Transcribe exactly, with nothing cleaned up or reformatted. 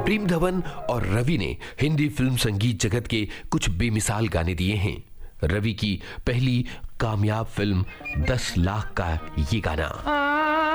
प्रेम धवन और रवि ने हिंदी फिल्म संगीत जगत के कुछ बेमिसाल गाने दिए हैं। रवि की पहली कामयाब फिल्म दस लाख का ये गाना।